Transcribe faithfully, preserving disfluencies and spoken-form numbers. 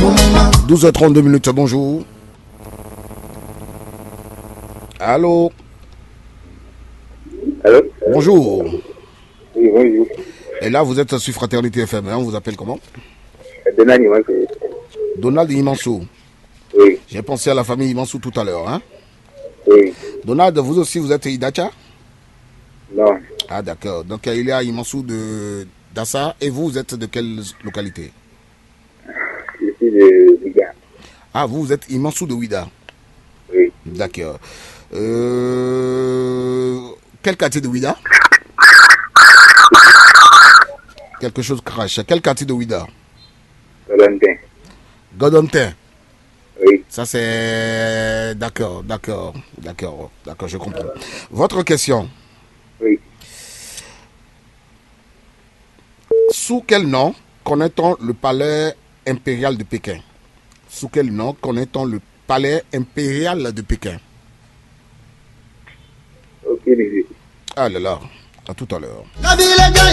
douze heures trente-deux minutes, bonjour. Allô? Allô? Bonjour. Oui, bonjour. Et là, vous êtes sur Fraternité F M, hein? On vous appelle comment? Donald Imansou. Donald Imansou. Oui. J'ai pensé à la famille Imansou tout à l'heure, hein? Oui. Donald, vous aussi, vous êtes Idacha? Non. Ah, d'accord. Donc, il y a Imansou de d'Assa. Et vous, vous êtes de quelle localité? Je suis de Ouida. Ah, vous, vous êtes Imansou de Ouida. Oui. D'accord. Euh... Quel quartier de Ouida? Quelque chose crache. Quel quartier de Ouida? Valentin. Godontin. Oui. Ça c'est... D'accord, d'accord, d'accord, d'accord, je comprends. Votre question. Oui. Sous quel nom connaît-on le palais impérial de Pékin? Sous quel nom connaît-on le palais impérial de Pékin? Ok, monsieur. Ah là là, à tout à l'heure.